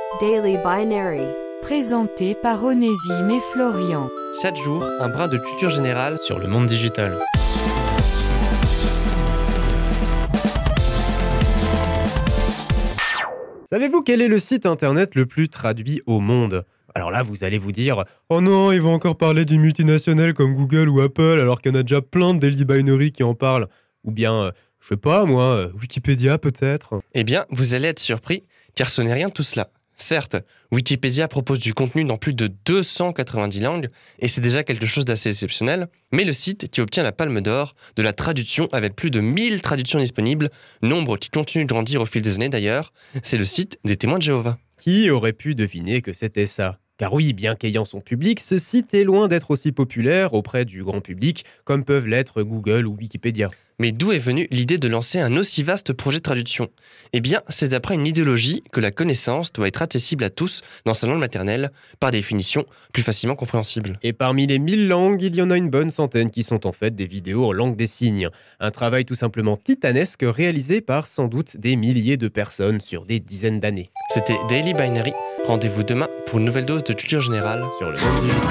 Daily Binary. Présenté par Onésime et Florian. Chaque jour, un brin de culture générale sur le monde digital. Savez-vous quel est le site internet le plus traduit au monde ? Alors là, vous allez vous dire « Oh non, ils vont encore parler d'une multinationale comme Google ou Apple alors qu'il y en a déjà plein de Daily Binary qui en parlent. » Ou bien, je sais pas moi, Wikipédia peut-être ? Eh bien, vous allez être surpris, car ce n'est rien de tout cela. Certes, Wikipédia propose du contenu dans plus de 290 langues, et c'est déjà quelque chose d'assez exceptionnel, mais le site qui obtient la palme d'or de la traduction avec plus de 1000 traductions disponibles, nombre qui continue de grandir au fil des années d'ailleurs, c'est le site des Témoins de Jéhovah. Qui aurait pu deviner que c'était ça ? Car oui, bien qu'ayant son public, ce site est loin d'être aussi populaire auprès du grand public comme peuvent l'être Google ou Wikipédia. Mais d'où est venue l'idée de lancer un aussi vaste projet de traduction ? Eh bien, c'est d'après une idéologie que la connaissance doit être accessible à tous dans sa langue maternelle, par définition plus facilement compréhensible. Et parmi les 1000 langues, il y en a une bonne centaine qui sont en fait des vidéos en langue des signes. Un travail tout simplement titanesque réalisé par sans doute des milliers de personnes sur des dizaines d'années. C'était Daily Binary. Rendez-vous demain pour une nouvelle dose de culture générale Sur le monde digital.